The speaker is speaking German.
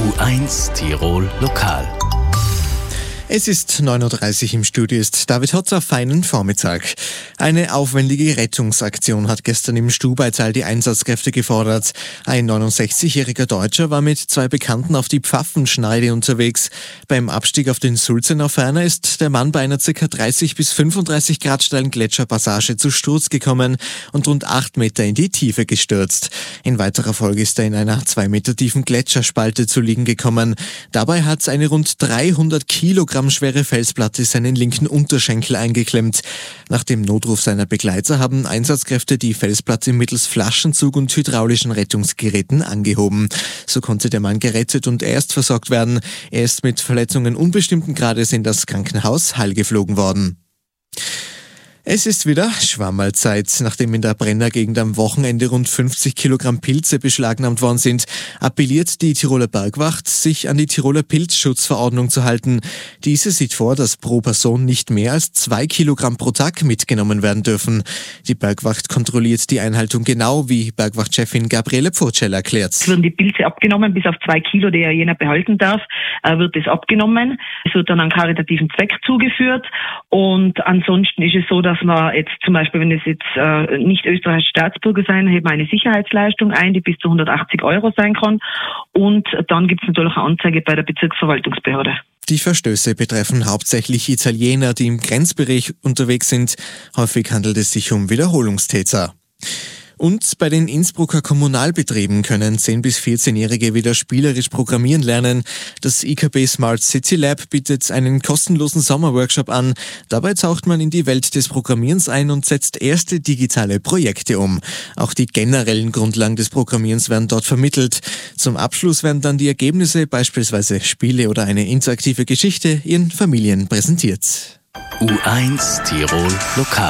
U1 Tirol Lokal. Es ist 9.30 Uhr, im Studio ist David Hotz. Auf feinen Vormittag. Eine aufwendige Rettungsaktion hat gestern im Stubaital die Einsatzkräfte gefordert. Ein 69-jähriger Deutscher war mit zwei Bekannten auf die Pfaffenschneide unterwegs. Beim Abstieg auf den Sulzenau Ferner ist der Mann bei einer ca. 30 bis 35 Grad steilen Gletscherpassage zu Sturz gekommen und rund 8 Meter in die Tiefe gestürzt. In weiterer Folge ist er in einer 2 Meter tiefen Gletscherspalte zu liegen gekommen. Dabei hat eine rund 300 Kilogramm schwere Felsplatte seinen linken Unterschenkel eingeklemmt. Nach dem Notruf seiner Begleiter haben Einsatzkräfte die Felsplatte mittels Flaschenzug und hydraulischen Rettungsgeräten angehoben. So konnte der Mann gerettet und erst versorgt werden. Er ist mit Verletzungen unbestimmten Grades in das Krankenhaus Hall geflogen worden. Es ist wieder Schwammerlzeit. Nachdem in der Brennergegend am Wochenende rund 50 Kilogramm Pilze beschlagnahmt worden sind, appelliert die Tiroler Bergwacht, sich an die Tiroler Pilzschutzverordnung zu halten. Diese sieht vor, dass pro Person nicht mehr als 2 Kilogramm pro Tag mitgenommen werden dürfen. Die Bergwacht kontrolliert die Einhaltung genau, wie Bergwachtchefin Gabriele Pfurtschell erklärt. Es werden die Pilze abgenommen, bis auf 2 Kilo, die ja jener behalten darf, wird es abgenommen. Es wird dann an karitativen Zweck zugeführt und ansonsten ist es so, dass man jetzt zum Beispiel, wenn es jetzt nicht österreichische Staatsbürger sein, hebt man eine Sicherheitsleistung ein, die bis zu 180 € sein kann. Und dann gibt es natürlich eine Anzeige bei der Bezirksverwaltungsbehörde. Die Verstöße betreffen hauptsächlich Italiener, die im Grenzbereich unterwegs sind. Häufig handelt es sich um Wiederholungstäter. Und bei den Innsbrucker Kommunalbetrieben können 10- bis 14-Jährige wieder spielerisch programmieren lernen. Das IKB Smart City Lab bietet einen kostenlosen Sommerworkshop an. Dabei taucht man in die Welt des Programmierens ein und setzt erste digitale Projekte um. Auch die generellen Grundlagen des Programmierens werden dort vermittelt. Zum Abschluss werden dann die Ergebnisse, beispielsweise Spiele oder eine interaktive Geschichte, ihren Familien präsentiert. U1 Tirol Lokal.